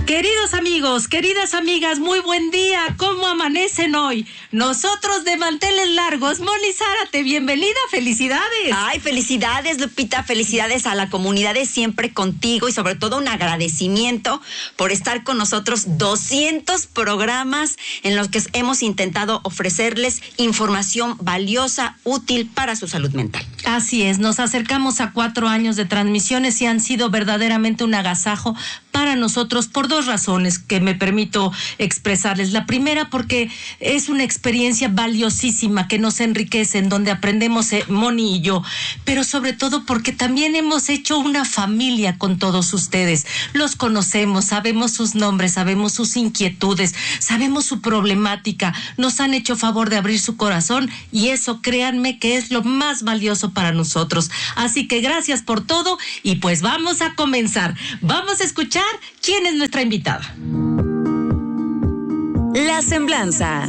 Queridos amigos, queridas amigas, muy buen día. ¿Cómo amanecen hoy? Nosotros de manteles largos. Moni Zárate, bienvenida, felicidades. Ay, felicidades, Lupita, felicidades a la comunidad de Siempre Contigo y sobre todo un agradecimiento por estar con nosotros 200 programas en los que hemos intentado ofrecerles información valiosa, útil para su salud mental. Así es, nos acercamos a 4 años de transmisiones y han sido verdaderamente un agasajo para nosotros por 2 razones que me permito expresarles. La primera, porque es una experiencia valiosísima que nos enriquece, en donde aprendemos Moni y yo, pero sobre todo porque también hemos hecho una familia con todos ustedes. Los conocemos, sabemos sus nombres, sabemos sus inquietudes, sabemos su problemática, nos han hecho favor de abrir su corazón y eso, créanme, que es lo más valioso para nosotros. Así que gracias por todo y pues vamos a comenzar. Vamos a escuchar quién es nuestra invitada. La Semblanza.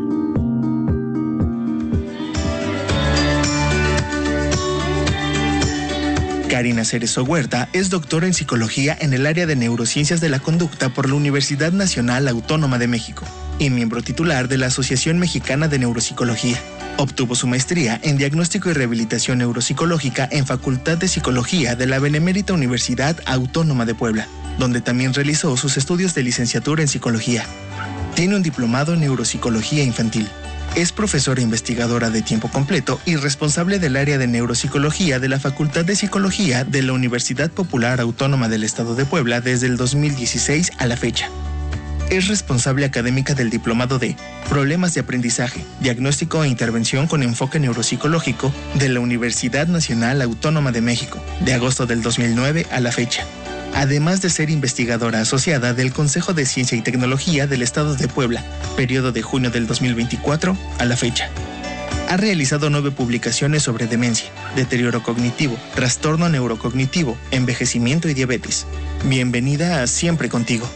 Karina Cerezo Huerta es doctora en psicología en el área de neurociencias de la conducta por la Universidad Nacional Autónoma de México y miembro titular de la Asociación Mexicana de Neuropsicología. Obtuvo su maestría en Diagnóstico y Rehabilitación Neuropsicológica en Facultad de Psicología de la Benemérita Universidad Autónoma de Puebla, donde también realizó sus estudios de licenciatura en Psicología. Tiene un diplomado en Neuropsicología Infantil. Es profesora investigadora de tiempo completo y responsable del área de Neuropsicología de la Facultad de Psicología de la Universidad Popular Autónoma del Estado de Puebla desde el 2016 a la fecha. Es responsable académica del Diplomado de Problemas de Aprendizaje, Diagnóstico e Intervención con Enfoque Neuropsicológico de la Universidad Nacional Autónoma de México, de agosto del 2009 a la fecha. Además de ser investigadora asociada del Consejo de Ciencia y Tecnología del Estado de Puebla, periodo de junio del 2024 a la fecha. Ha realizado 9 publicaciones sobre demencia, deterioro cognitivo, trastorno neurocognitivo, envejecimiento y diabetes. Bienvenida a Siempre Contigo.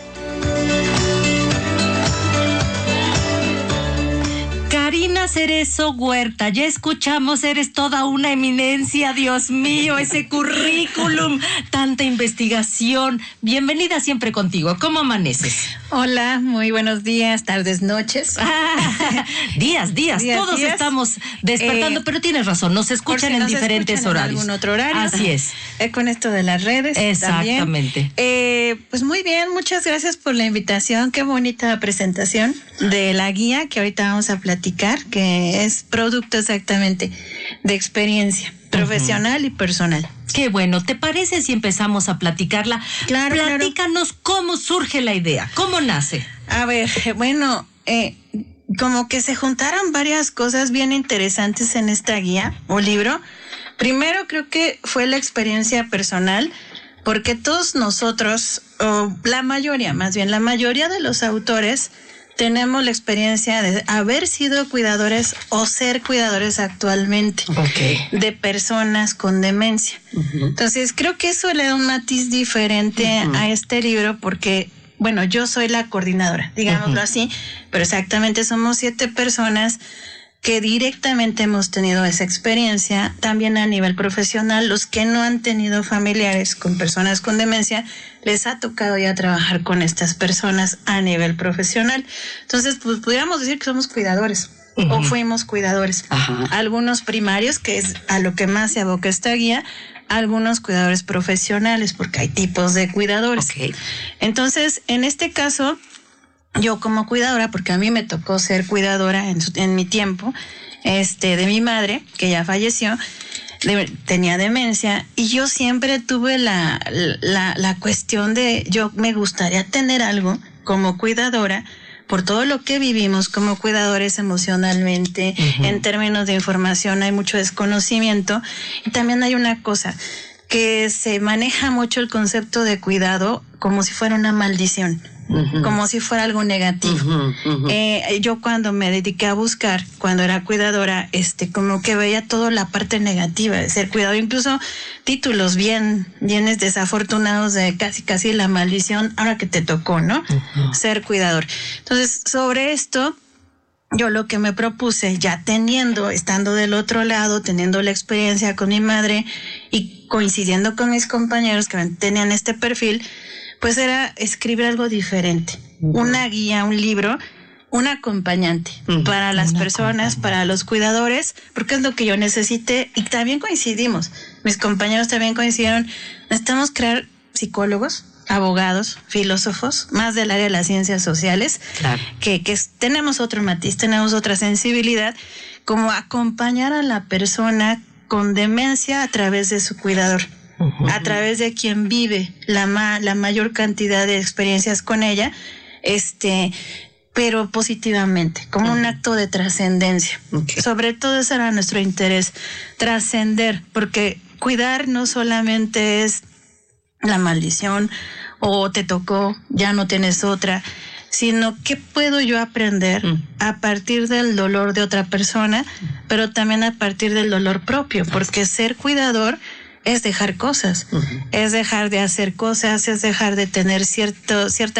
Karina Cerezo Huerta, ya escuchamos, eres toda una eminencia, Dios mío, ese currículum, tanta investigación. Bienvenida Siempre Contigo, ¿cómo amaneces? Hola, muy buenos días, tardes, noches. Días, todos estamos despertando, pero tienes razón, nos escuchan en diferentes horarios. En algún otro horario. Así es. Con esto de las redes. Exactamente. Pues muy bien, muchas gracias por la invitación, qué bonita presentación de la guía que ahorita vamos a platicar, que es producto exactamente de experiencia profesional y personal. Qué bueno, ¿te parece si empezamos a platicarla? Claro. Platícanos cómo surge la idea, cómo nace. A ver, bueno, como que se juntaron varias cosas bien interesantes en esta guía o libro. Primero creo que fue la experiencia personal, porque todos nosotros, o la mayoría de los autores, tenemos la experiencia de haber sido cuidadores o ser cuidadores actualmente de personas con demencia. Entonces, creo que eso le da un matiz diferente a este libro porque, bueno, yo soy la coordinadora, digámoslo así, pero exactamente somos 7 personas que directamente hemos tenido esa experiencia, también a nivel profesional. Los que no han tenido familiares con personas con demencia, les ha tocado ya trabajar con estas personas a nivel profesional. Entonces, pues pudiéramos decir que somos cuidadores, o fuimos cuidadores. Algunos primarios, que es a lo que más se aboca esta guía, algunos cuidadores profesionales, porque hay tipos de cuidadores. Entonces, en este caso, yo como cuidadora, porque a mí me tocó ser cuidadora en mi tiempo, de mi madre, que ya falleció, tenía demencia, y yo siempre tuve la cuestión de, yo me gustaría tener algo como cuidadora, por todo lo que vivimos como cuidadores emocionalmente, en términos de información hay mucho desconocimiento, y también hay una cosa, que se maneja mucho el concepto de cuidado como si fuera una maldición. Como si fuera algo negativo. Yo cuando me dediqué a buscar, cuando era cuidadora, como que veía toda la parte negativa de ser cuidador, incluso títulos bien desafortunados de casi la maldición, ahora que te tocó, ¿no? Ser cuidador. Entonces, sobre esto, yo lo que me propuse, ya estando del otro lado, teniendo la experiencia con mi madre y coincidiendo con mis compañeros que tenían este perfil, pues era escribir algo diferente, una guía, un libro, un acompañante para las personas, para los cuidadores, porque es lo que yo necesité y también coincidimos. Mis compañeros también coincidieron. Necesitamos crear psicólogos, abogados, filósofos, más del área de las ciencias sociales, claro, que tenemos otro matiz, tenemos otra sensibilidad, como acompañar a la persona con demencia a través de su cuidador, a través de quien vive la mayor cantidad de experiencias con ella, pero positivamente, como un acto de trascendencia. Okay. Sobre todo ese era nuestro interés, trascender, porque cuidar no solamente es la maldición o te tocó, ya no tienes otra, sino qué puedo yo aprender a partir del dolor de otra persona, pero también a partir del dolor propio, porque ser cuidador es dejar cosas, es dejar de hacer cosas, es dejar de tener cierta